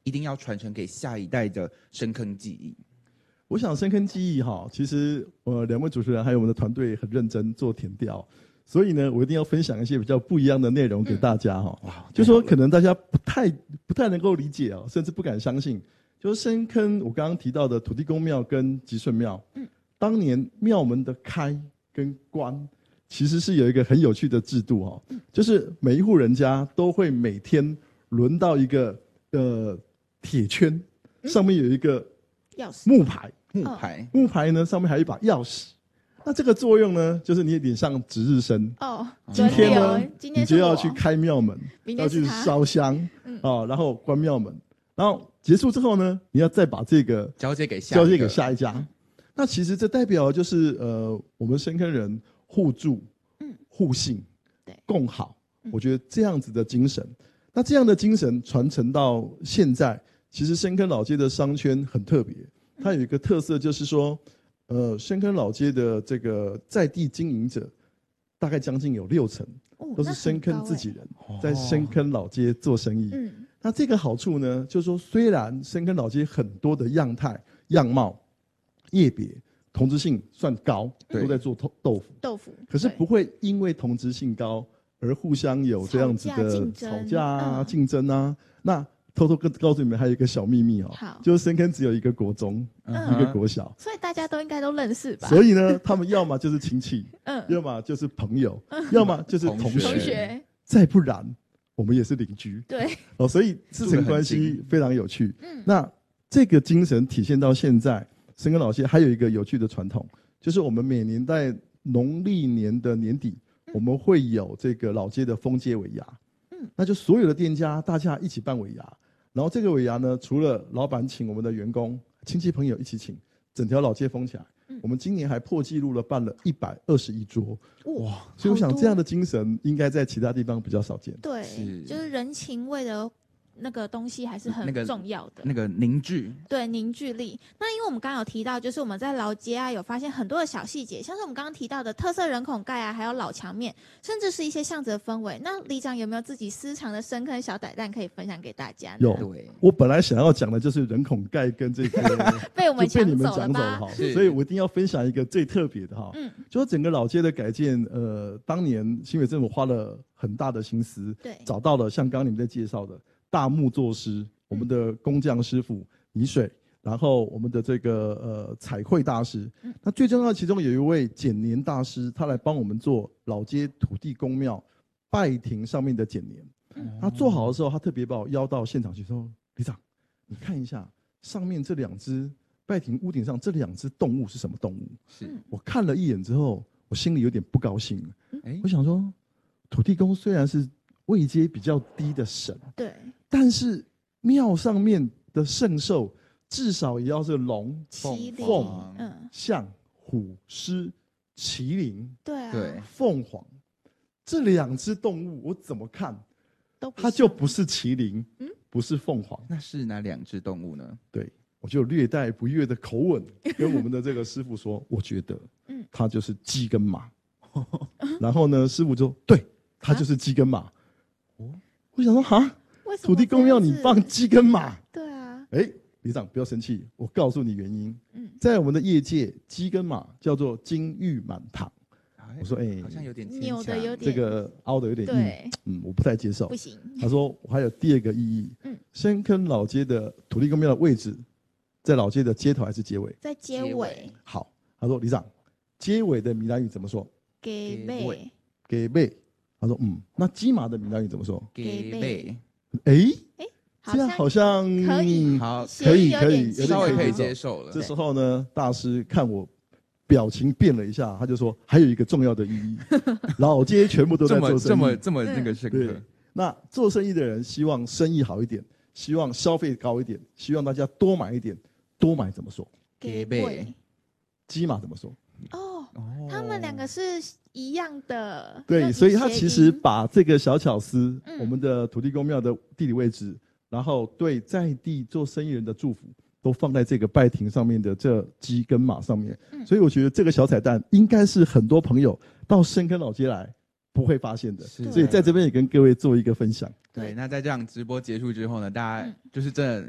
一定要传承给下一代的深坑技艺？ 我想深坑技艺其实两位主持人还有我们的团队很认真做田调，所以呢，我一定要分享一些比较不一样的内容给大家就说可能大家不太能够理解甚至不敢相信，就是深坑我刚刚提到的土地公庙跟吉顺庙，当年庙门的开跟关，其实是有一个很有趣的制度就是每一户人家都会每天轮到一个铁圈，上面有一个木牌。木牌呢，上面还有一把钥匙。那这个作用呢，就是你脸上值日生。今天呢，你就要去开庙门，要去烧香然后关庙门，然后结束之后呢，你要再把这个交接给下一家。那其实这代表就是我们深坑人互助、互信、共好。我觉得这样子的精神，那这样的精神传承到现在，其实深坑老街的商圈很特别。它有一个特色，就是说，深坑老街的这个在地经营者，大概将近有60%都是深坑自己人，在深坑老街做生意。那这个好处呢，就是说，虽然深坑老街很多的样态、样貌、业别同质性算高，都在做豆腐，可是不会因为同质性高而互相有这样子的吵架竞争啊。那偷偷告诉你们，还有一个小秘密就是深坑只有一个国中，一个国小， 所以大家都应该都认识吧？ 所以呢，他们要么就是亲戚，要么就是朋友，要么就是同学，再不然我们也是邻居。 对， 所以师承关系非常有趣。那这个精神体现到现在，深坑老街还有一个有趣的传统，就是我们每年在农历年的年底，我们会有这个老街的封街尾牙。那就所有的店家大家一起办尾牙，然后这个尾牙呢，除了老板请我们的员工、亲戚朋友一起请，整条老街封起来。我们今年还破纪录了，办了121桌。哇！所以我想这样的精神应该在其他地方比较少见。 对，就是人情味的那个东西还是很重要的， 那个凝聚， 对，凝聚力。那因为我们刚刚有提到，就是我们在老街有发现很多的小细节，像是我们刚刚提到的特色人孔盖还有老墙面，甚至是一些巷子的氛围。那里长有没有自己私藏的深坑小彩蛋可以分享给大家呢？ 有，我本来想要讲的就是人孔盖跟这个被我们抢走了所以我一定要分享一个最特别的就是整个老街的改建，当年新北政府花了很大的心思，找到了像刚刚你们在介绍的大木作师，我们的工匠师傅泥水，然后我们的这个彩绘大师，那最重要的其中有一位剪年大师，他来帮我们做老街土地公庙拜亭上面的剪年。他做好的时候，他特别把我邀到现场去说：“里长，你看一下上面这2只拜亭屋顶上这2只动物是什么动物？”我看了一眼之后，我心里有点不高兴。我想说，土地公虽然是位阶比较低的神， 对， 但是庙上面的圣兽至少也要是龙、凤、象、虎、狮、麒麟， 对， 凤凰，这2只动物我怎么看，它就不是麒麟，不是凤凰， 那是哪2只动物呢？ 对，我就略带不悦的口吻跟我们的这个师傅说，我觉得，它就是鸡跟马。然后呢，师傅就对，它就是鸡跟马。我想说土地公庙你放鸡跟马？ 对啊。 里长不要生气，我告诉你原因。在我们的业界，鸡跟马叫做金玉满堂。我说好像有点扭的有点， 这个凹的有点硬，我不太接受。 不行。 他说我还有第2个意义。深坑老街的土地公庙的位置，在老街的街头还是街尾？ 在街尾。 好，他说里长，街尾的闽南语怎么说？ 给背。 给背。他说那鸡马的闽南语怎么说？ 给背。 这样好像可以， 稍微可以接受了。 这时候呢，大师看我表情变了一下，他就说还有一个重要的意义，老街全部都在做生意， 这么那个深刻。 那做生意的人希望生意好一点，希望消费高一点，希望大家多买一点。多买怎么说？ 给背。 鸡马怎么说？ 他们2个是一样的。 对，所以他其实把这个小巧思，我们的土地公庙的地理位置，然后对在地做生意人的祝福，都放在这个拜亭上面的这鸡跟马上面。所以我觉得这个小彩蛋应该是很多朋友到深坑老街来不会发现的，所以在这边也跟各位做一个分享。 对，那在这样直播结束之后呢，大家就是真的